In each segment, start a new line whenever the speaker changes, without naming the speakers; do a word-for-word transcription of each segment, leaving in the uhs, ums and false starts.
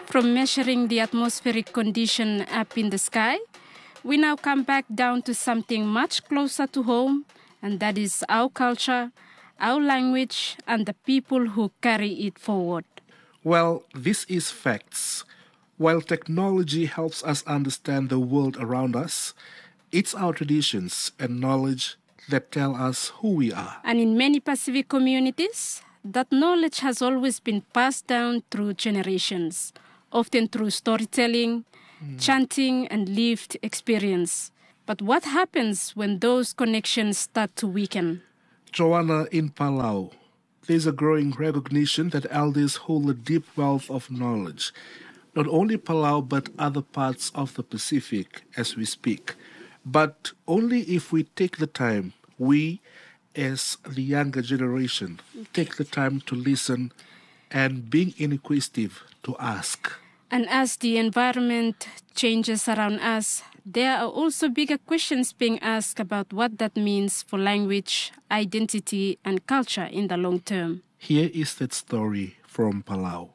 From measuring the atmospheric condition up in the sky, we now come back down to something much closer to home, and that is our culture, our language, and the people who carry it forward.
Well, this is facts. While technology helps us understand the world around us, it's our traditions and knowledge that tell us who we are.
And in many Pacific communities, that knowledge has always been passed down through generations, often through storytelling, mm. chanting, and lived experience. But what happens when those connections start to weaken?
Joanna, in Palau, there's a growing recognition that elders hold a deep wealth of knowledge. Not only Palau, but other parts of the Pacific as we speak. But only if we take the time, we, as the younger generation, take the time to listen and being inquisitive to ask.
And as the environment changes around us, there are also bigger questions being asked about what that means for language, identity, and culture in the long term.
Here is that story from Palau.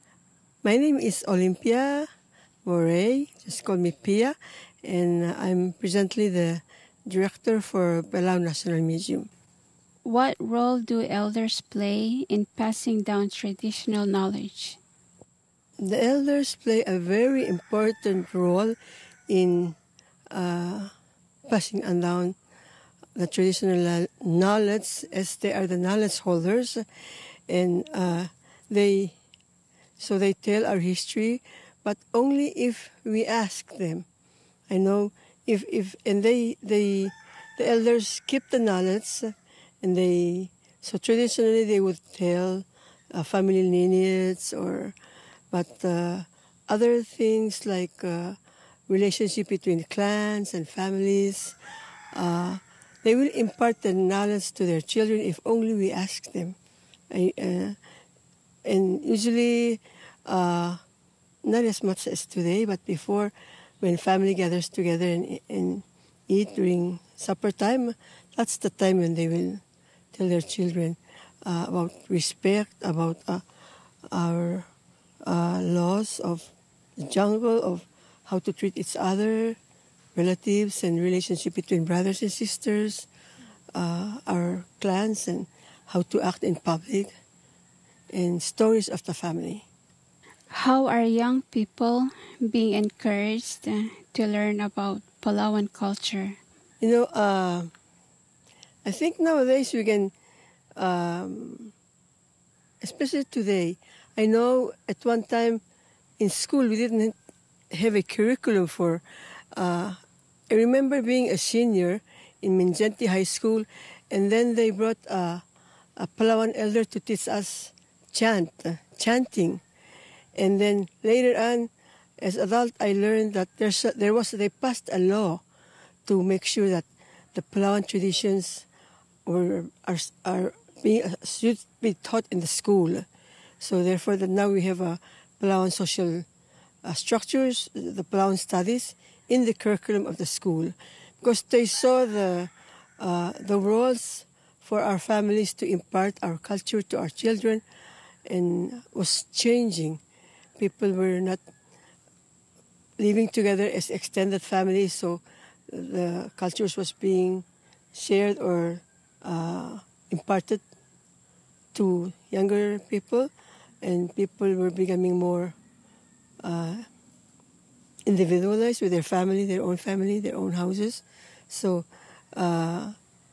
My name is Olympia Moray, just call me Pia, and I'm presently the director for Palau National Museum.
What role do elders play in passing down traditional knowledge?
The elders play a very important role in uh, passing down the traditional knowledge, as they are the knowledge holders, and uh, they so they tell our history, but only if we ask them. I know if if and they they the elders keep the knowledge, and they so traditionally they would tell a family lineage or but uh, other things like uh, relationship between clans and families. Uh, they will impart the knowledge to their children if only we ask them. I, uh, and usually, uh, not as much as today, but before, when family gathers together and, and eat during supper time, that's the time when they will tell their children uh, about respect, about uh, our uh, laws of the jungle, of how to treat each other, relatives, and relationship between brothers and sisters, uh, our clans, and how to act in public, and stories of the family.
How are young people being encouraged uh, to learn about Palauan culture?
You know, uh, I think nowadays we can, um, especially today, I know at one time in school we didn't have a curriculum for, uh, I remember being a senior in Minjenti High School, and then they brought uh, a Palauan elder to teach us chant, uh, chanting. And then later on, as adult, I learned that there's a, there was they passed a law to make sure that the Palauan traditions were are are being should be taught in the school. So therefore, that now we have a Palauan social uh, structures, the Palauan studies in the curriculum of the school, because they saw the uh, the roles for our families to impart our culture to our children, and was changing. People were not living together as extended families, so the cultures was being shared or uh, imparted to younger people, and people were becoming more uh, individualized with their family, their own family, their own houses. So uh,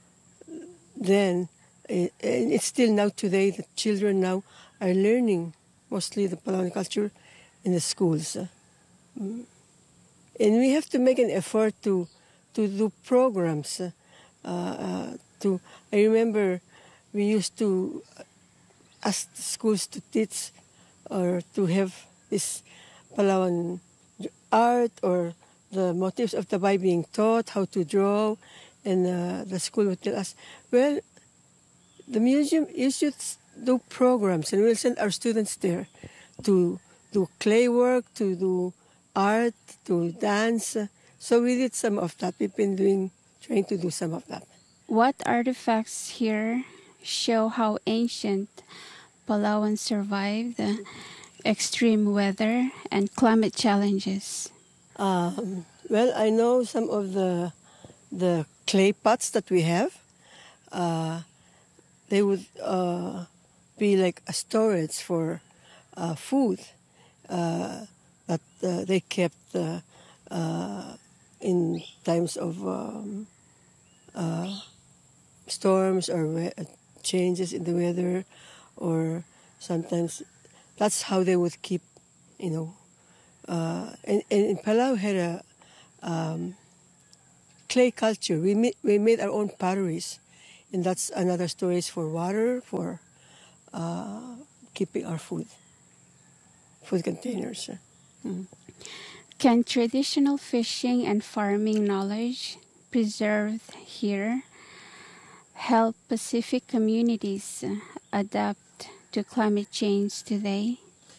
then, it, and it's still now today, the children now are learning mostly the Palauan culture in the schools. And we have to make an effort to to do programs. Uh, uh, to I remember we used to ask the schools to teach or to have this Palauan art or the motifs of the Bai being taught, how to draw, and uh, the school would tell us, well, the museum, you should do programs, and we'll send our students there to do clay work, to do art, to dance. So we did some of that. We've been doing, trying to do some of that.
What artifacts here show how ancient Palauan survived? extreme weather and climate challenges?
Um, well, I know some of the the clay pots that we have. Uh, they would uh, be like a storage for uh, food uh, that uh, they kept uh, uh, in times of um, uh, storms or we- changes in the weather, or sometimes that's how they would keep, you know. Uh, and, and in Palau had a um, clay culture. We made, we made our own potteries, and that's another storage for water, for uh, keeping our food, food containers. Mm.
Can traditional fishing and farming knowledge preserved here help Pacific communities uh, adapt to climate change today?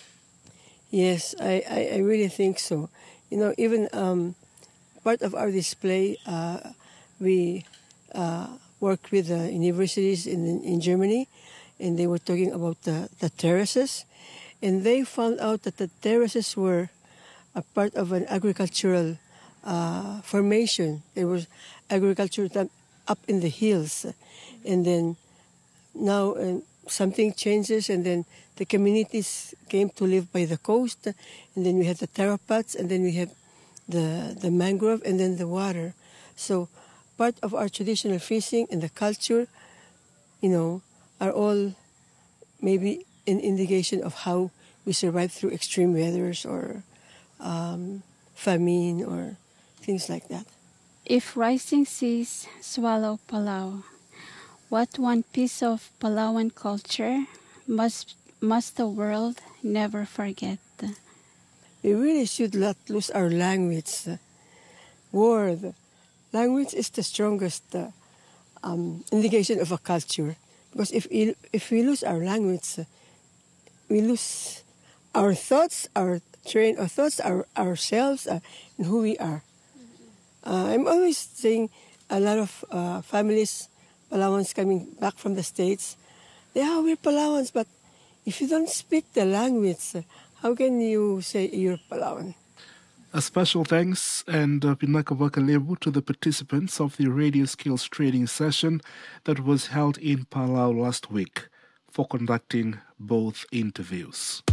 Yes, I, I, I really think so. You know, even um, part of our display, uh, we uh, worked with the universities in in Germany, and they were talking about the, the terraces, and they found out that the terraces were a part of an agricultural uh, formation. There was agriculture that up in the hills, and then now uh, something changes, and then the communities came to live by the coast, and then we had the terrapots, and then we have the the mangrove, and then the water. So part of our traditional fishing and the culture, you know, are all maybe an indication of how we survive through extreme weathers or um, famine or things like that.
If rising seas swallow Palau, what one piece of Palauan culture must must the world never forget?
We really should not lose our language. Word. Language is the strongest uh, um, indication of a culture. Because if we, if we lose our language, uh, we lose our thoughts, our train of thoughts, our ourselves, uh, and who we are. Uh, I'm always saying a lot of uh, families, Palauans coming back from the States, they are, we're Palauans, but if you don't speak the language, how can you say you're Palauan?
A special thanks and uh, Pinaka Vakalebu to the participants of the Radio Skills Training Session that was held in Palau last week for conducting both interviews.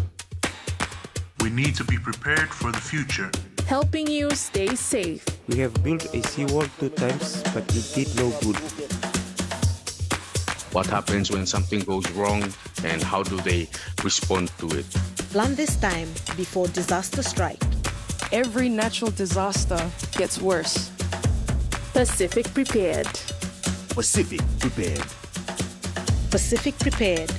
We need to be prepared for the future.
Helping you stay safe.
We have built a seawall two times, but it did no good.
What happens when something goes wrong and how do they respond to it?
Plan this time before disaster strikes. Every natural disaster gets worse. Pacific Prepared.
Pacific Prepared.
Pacific Prepared.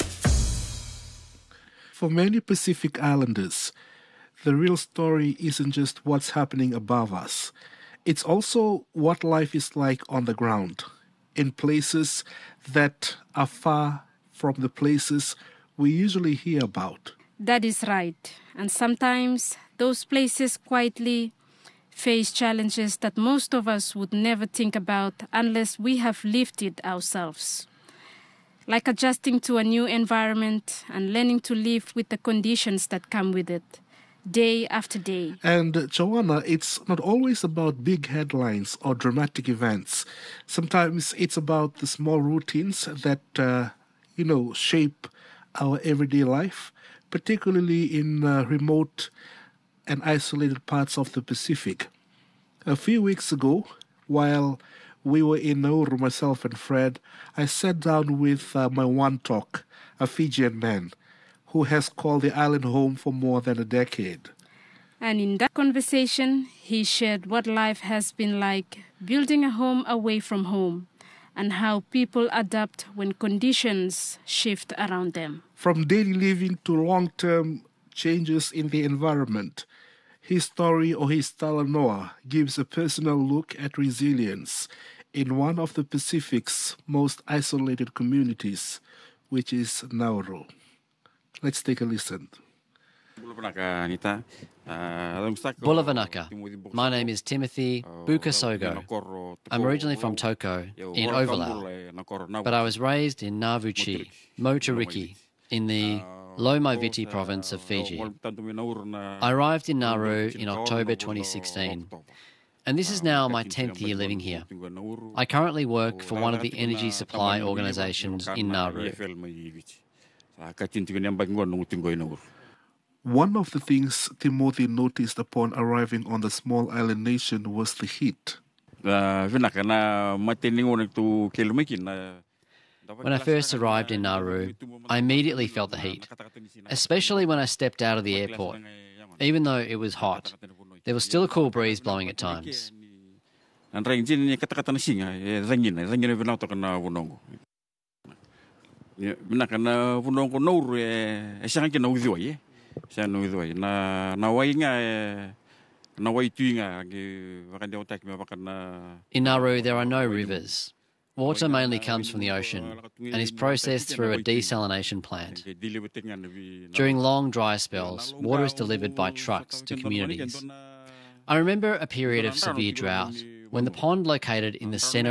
For many Pacific Islanders, the real story isn't just what's happening above us. It's also what life is like on the ground, in places that are far from the places we usually hear about.
That is right. And sometimes those places quietly face challenges that most of us would never think about unless we have lived it ourselves. Like adjusting to a new environment and learning to live with the conditions that come with it, day after day.
And uh, Joanna, it's not always about big headlines or dramatic events. Sometimes it's about the small routines that, uh, you know, shape our everyday life, particularly in uh, remote and isolated parts of the Pacific. A few weeks ago, while we were in Nauru, myself and Fred, I sat down with uh, my one talk, a Fijian man, who has called the island home for more than a decade.
And in that conversation, he shared what life has been like building a home away from home and how people adapt when conditions shift around them.
From daily living to long-term changes in the environment, his story or his talanoa gives a personal look at resilience in one of the Pacific's most isolated communities, which is Nauru. Let's take a listen.
Bulavanaka. My name is Timothy Bukasogo. I'm originally from Toko, in Overlau, but I was raised in Navuchi, Motariki, in the Lomo-Viti province of Fiji. I arrived in Nauru in October twenty sixteen, and this is now my tenth year living here. I currently work for one of the energy supply organisations in Nauru.
One of the things Timothy noticed upon arriving on the small island nation was the heat.
When I first arrived in Nauru, I immediately felt the heat, especially when I stepped out of the airport. Even though it was hot, there was still a cool breeze blowing at times. In Nauru, there are no rivers. Water mainly comes from the ocean and is processed through a desalination plant. During long dry spells, water is delivered by trucks to communities. I remember a period of severe drought when the pond located in the centre